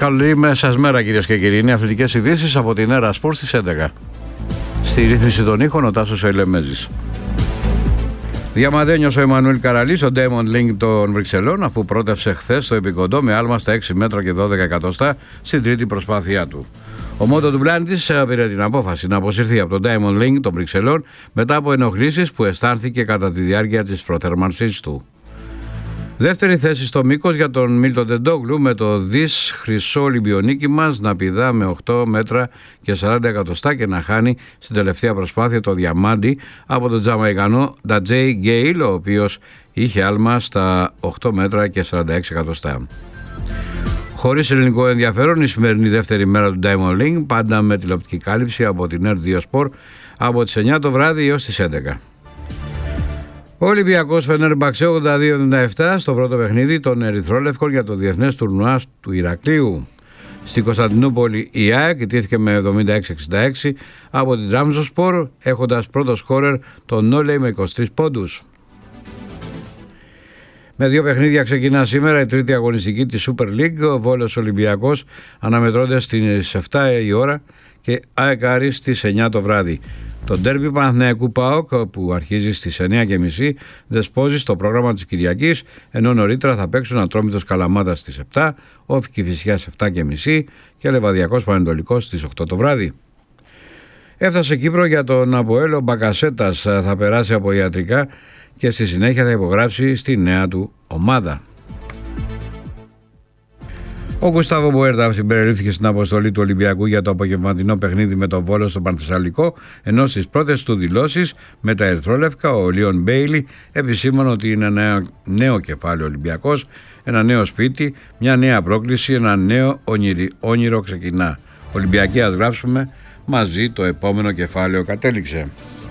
Καλή σας μέρα, κυρίες και κύριοι. Είναι αθλητικές ειδήσεις από την Έρα Σπορ στις 11. Στη ρύθμιση των ήχων ο Τάσος Ελεμέζης. Διαμαντένιος ο Εμμανουήλ Καραλής, ο Diamond League των Βρυξελών, αφού πρότευσε χθες στο επικοντό με άλμα στα 6 μέτρα και 12 εκατοστά στην τρίτη προσπάθειά του. Ο Μότο του Μπλάντης πήρε την απόφαση να αποσυρθεί από το Diamond League των Βρυξελών μετά από ενοχλήσεις που αισθάνθηκε κατά τη διάρκεια της προθερμανσής του. Δεύτερη θέση στο μήκος για τον Μίλτον Τεντόγλου, με το δις χρυσό Ολυμπιονίκη να πηδά με 8 μέτρα και 40 εκατοστά και να χάνει στην τελευταία προσπάθεια το διαμάντι από τον Τζαμαϊκανό Ντατζέι Γκέιλ, ο οποίος είχε άλμα στα 8 μέτρα και 46 εκατοστά. Χωρίς ελληνικό ενδιαφέρον, η σημερινή δεύτερη μέρα του Diamond League, πάντα με τηλεοπτική κάλυψη από την Ert2 Sport από τις 9 το βράδυ έως τις 11. Ο Ολυμπιακός Φενέρμπαξε 82-77 στο πρώτο παιχνίδι των Ερυθρόλευκων για το διεθνές τουρνουά του Ηρακλείου. Στην Κωνσταντινούπολη η ΑΕΚ ιτήθηκε με 76-66 από την Τραμζονσπορ, έχοντας πρώτο σκόρερ τον Νόλεϊ με 23 πόντους. Με δύο παιχνίδια ξεκινά σήμερα η τρίτη αγωνιστική της Super League. Ο Βόλος Ολυμπιακός αναμετρώνται στις 7 η ώρα και ΑΕΚ Άρης στις 9 το βράδυ. Το ντέρμπι Παναθηναϊκού ΠΑΟΚ, που αρχίζει στις 9.30, δεσπόζει στο πρόγραμμα της Κυριακής, ενώ νωρίτερα θα παίξουν Ατρόμητος Καλαμάτας στις 7, Όφη Κηφισιάς 7.30 και Λεβαδιακός Πανετολικός στις 8 το βράδυ. Έφτασε Κύπρο για τον Αποέλ, ο Μπακασέτας θα περάσει από ιατρικά και στη συνέχεια θα υπογράψει στη νέα του ομάδα. Ο Γκουστάβο Μποέρτα συμπεριλήφθηκε στην αποστολή του Ολυμπιακού για το απογευματινό παιχνίδι με τον Βόλο στο Πανθεσσαλικό, ενώ στις πρώτες του δηλώσεις με τα Ερυθρόλευκα ο Λίον Μπέιλι επισήμανε ότι είναι ένα νέο κεφάλαιο Ολυμπιακός, ένα νέο σπίτι, μια νέα πρόκληση, ένα νέο όνειρο ξεκινά. Ολυμπιακοί, ας γράψουμε μαζί το επόμενο κεφάλαιο, κατέληξε.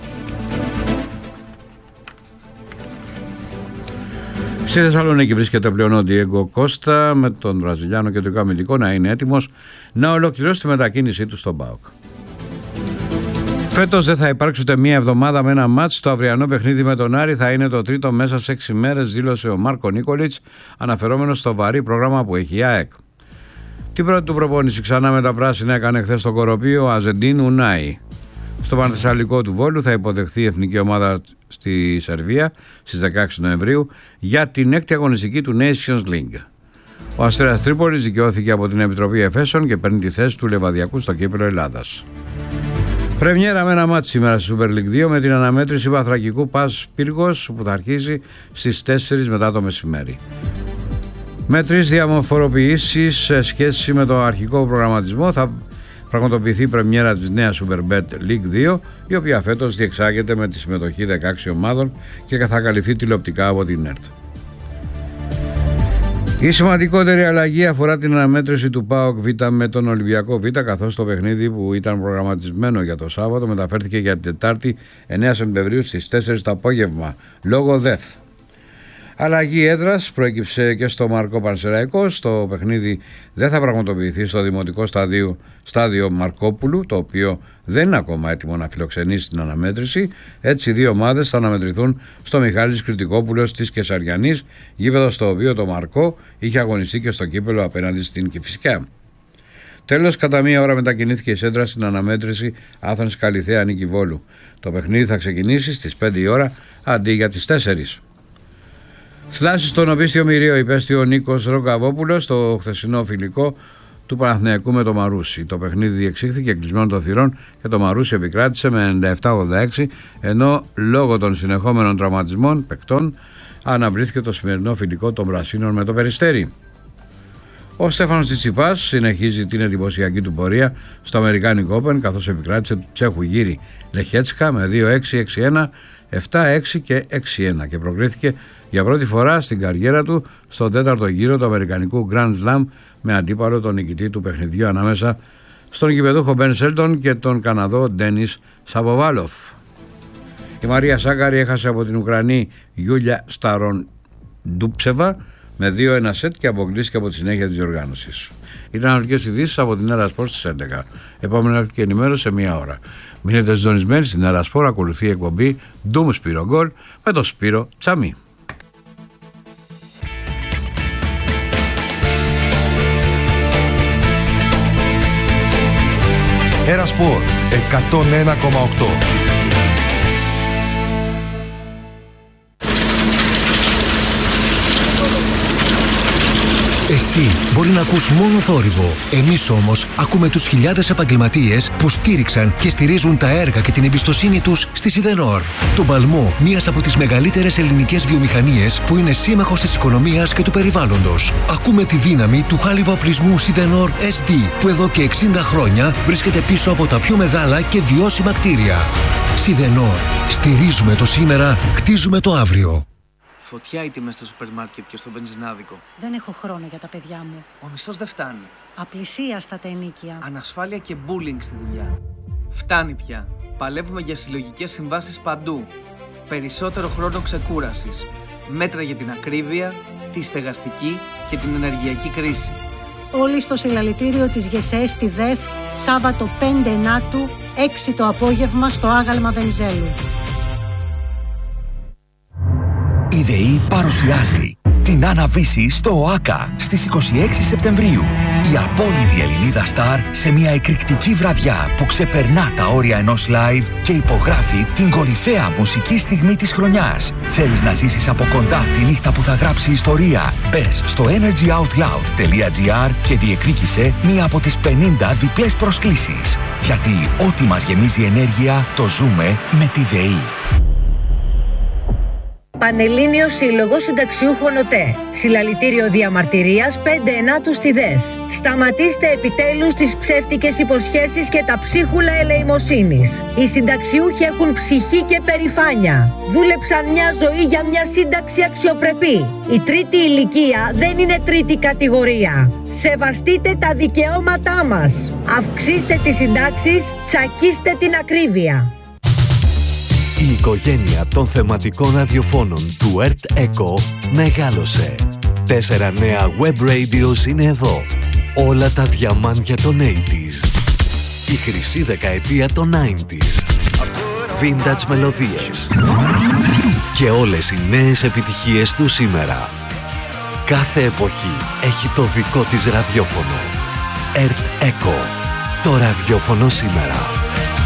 Στη Θεσσαλονίκη βρίσκεται πλέον ο Ντιέγκο Κώστα, με τον Βραζιλιάνο κεντρικό αμυντικό να είναι έτοιμος να ολοκληρώσει τη μετακίνησή του στον ΠΑΟΚ. Φέτος δεν θα υπάρξει ούτε μία εβδομάδα με ένα μάτς. Το αυριανό παιχνίδι με τον Άρη θα είναι το τρίτο μέσα σε 6 μέρες, δήλωσε ο Μάρκο Νίκολιτς, αναφερόμενος στο βαρύ πρόγραμμα που έχει η ΑΕΚ. Την πρώτη του προπόνηση ξανά με τα πράσινα έκανε χθες στο Κοροπείο ο Αζεντίν Ουνάι. Στο Πανθεσσαλικό του Βόλου θα υποδεχθεί η εθνική ομάδα στη Σερβία στις 16 Νοεμβρίου για την έκτη αγωνιστική του Nations League. Ο Αστέρας Τρίπολης δικαιώθηκε από την Επιτροπή Εφέσεων και παίρνει τη θέση του Λεβαδιακού στο κύπελλο Ελλάδας. Πρεμιέρα με ένα μάτι σήμερα στη Super League 2 με την αναμέτρηση Βαθρακικού Πας Πύργος που θα αρχίσει στις 4 μετά το μεσημέρι. Με 3 διαφοροποιήσεις σε σχέση με το αρχικό προγραμματισμό θα πραγματοποιηθεί η πρεμιέρα της νέας Superbet League 2, η οποία φέτος διεξάγεται με τη συμμετοχή 16 ομάδων και θα καλυφθεί τηλεοπτικά από την ΕΡΤ. Η σημαντικότερη αλλαγή αφορά την αναμέτρηση του ΠΑΟΚ Β με τον Ολυμπιακό Β, καθώς το παιχνίδι που ήταν προγραμματισμένο για το Σάββατο μεταφέρθηκε για την Τετάρτη 9 Σεπτεμβρίου στις 4 το απόγευμα, λόγω ΔΕΘ. Αλλαγή έδρας προέκυψε και στο Μαρκό Πανσεραϊκός. Το παιχνίδι δεν θα πραγματοποιηθεί στο δημοτικό στάδιο Μαρκόπουλου, το οποίο δεν είναι ακόμα έτοιμο να φιλοξενήσει την αναμέτρηση. Έτσι, οι δύο ομάδες θα αναμετρηθούν στο Μιχάλης Κρητικόπουλος της Κεσαριανής, γήπεδο στο οποίο το Μαρκό είχε αγωνιστεί και στο κύπελλο απέναντι στην Κηφισιά. Τέλος, κατά μία ώρα μετακινήθηκε η σέντρα στην αναμέτρηση Άθωνας Καλιθέα Νίκη Βόλου. Το παιχνίδι θα ξεκινήσει στις 5 η ώρα αντί για τις 4. Θλάση στον Οπίστιο Μυρίο υπέστη ο Νίκος Ρογκαβόπουλος στο χθεσινό φιλικό του Παναθηναϊκού με το Μαρούσι. Το παιχνίδι διεξήχθηκε κλεισμένο των θυρών και το Μαρούσι επικράτησε με 97-86, ενώ λόγω των συνεχόμενων τραυματισμών παικτών αναβλήθηκε το σημερινό φιλικό των Πρασίνων με το Περιστέρι. Ο Στέφανος Τσιτσιπάς συνεχίζει την εντυπωσιακή του πορεία στο Αμερικάνικο Open, καθώς επικράτησε του Τσέχου Γύρι Λεχέτσκα με 2-6, 6-1, 7-6 και 6-1 και προκρίθηκε για πρώτη φορά στην καριέρα του στον τέταρτο γύρο του Αμερικανικού Grand Slam με αντίπαλο τον νικητή του παιχνιδιού ανάμεσα στον γηπεδούχο Μπεν Σέλτον και τον Καναδό Ντένις Σαποβάλοφ. Η Μαρία Σάκαρη έχασε από την Ουκρανή Γιούλια Σταροντούψεβα με 2-1 σετ και αποκλείστηκε από τη συνέχεια της διοργάνωσης. Ήταν αναλυτικές ειδήσεις από την Έρα Σπορ στις 11. Επόμενη και ενημέρωση σε μία ώρα. Μείνετε συντονισμένοι στην Έρα Σπορ, ακολουθεί η εκπομπή Doom Σπύρο Γκολ με τον Σπύρο Τσαμί. Ερασπορ 101,8. Εσύ μπορεί να ακούς μόνο θόρυβο. Εμείς όμως ακούμε τους χιλιάδες επαγγελματίες που στήριξαν και στηρίζουν τα έργα και την εμπιστοσύνη τους στη Σιδενόρ. Τον παλμό μιας από τις μεγαλύτερες ελληνικές βιομηχανίες που είναι σύμμαχος της οικονομίας και του περιβάλλοντος. Ακούμε τη δύναμη του χάλιβα-οπλισμού Σιδενόρ SD που εδώ και 60 χρόνια βρίσκεται πίσω από τα πιο μεγάλα και βιώσιμα κτίρια. Σιδενόρ. Στηρίζουμε το σήμερα, χτίζουμε το αύριο. Φωτιά οι τιμές στο σούπερ μάρκετ και στο βενζινάδικο. Δεν έχω χρόνο για τα παιδιά μου. Ο μισθός δεν φτάνει. Απλησίαστα τα ενοίκια. Ανασφάλεια και bullying στη δουλειά. Φτάνει πια. Παλεύουμε για συλλογικές συμβάσεις παντού. Περισσότερο χρόνο ξεκούρασης. Μέτρα για την ακρίβεια, τη στεγαστική και την ενεργειακή κρίση. Όλοι στο συλλαλητήριο της ΓΕΣΕ στη ΔΕΘ, Σάββατο 5 Ενάτου, 6 το απόγευμα στο άγαλμα Βενιζέλου. Η ΔΕΗ παρουσιάζει την Άννα-Βύση στο ΟΑΚΑ στις 26 Σεπτεμβρίου. Η απόλυτη Ελληνίδα στάρ σε μια εκρηκτική βραδιά που ξεπερνά τα όρια ενός live και υπογράφει την κορυφαία μουσική στιγμή της χρονιάς. Θέλεις να ζήσεις από κοντά τη νύχτα που θα γράψει ιστορία? Μπες στο energyoutloud.gr και διεκδίκησε μία από τις 50 διπλές προσκλήσεις. Γιατί ό,τι μας γεμίζει ενέργεια το ζούμε με τη ΔΕΗ. Πανελλήνιος Σύλλογος Συνταξιούχων ΟΤΕ. Συλλαλητήριο διαμαρτυρίας 5 Ενάτου στη ΔΕΘ. Σταματήστε επιτέλους τις ψεύτικες υποσχέσεις και τα ψίχουλα ελεημοσύνης. Οι συνταξιούχοι έχουν ψυχή και περηφάνεια. Δούλεψαν μια ζωή για μια σύνταξη αξιοπρεπή. Η τρίτη ηλικία δεν είναι τρίτη κατηγορία. Σεβαστείτε τα δικαιώματά μας. Αυξήστε τις συντάξεις, τσακίστε την ακρίβεια. Η οικογένεια των θεματικών ραδιοφώνων του Earth Echo μεγάλωσε. 4 νέα web radios είναι εδώ. Όλα τα διαμάντια των 80s. Η χρυσή δεκαετία των 90s. Vintage μελωδίες. Και όλες οι νέες επιτυχίες του σήμερα. Κάθε εποχή έχει το δικό της ραδιόφωνο. Earth Echo. Το ραδιόφωνο σήμερα.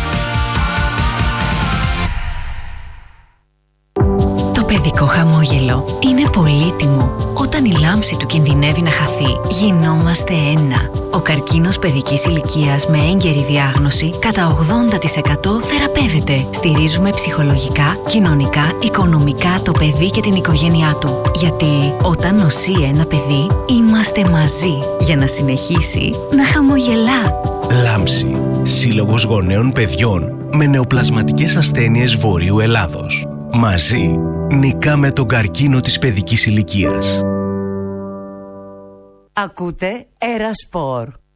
Παιδικό χαμόγελο είναι πολύτιμο. Όταν η λάμψη του κινδυνεύει να χαθεί, γινόμαστε ένα. Ο καρκίνος παιδικής ηλικίας με έγκαιρη διάγνωση κατά 80% θεραπεύεται. Στηρίζουμε ψυχολογικά, κοινωνικά, οικονομικά το παιδί και την οικογένειά του. Γιατί όταν νοσεί ένα παιδί, είμαστε μαζί για να συνεχίσει να χαμογελά. Λάμψη. Σύλλογος Γονέων Παιδιών με νεοπλασματικές ασθένειες Βορείου Ελλάδος. Μαζί νικάμε τον καρκίνο της παιδικής ηλικίας. Ακούτε Ερασπορ.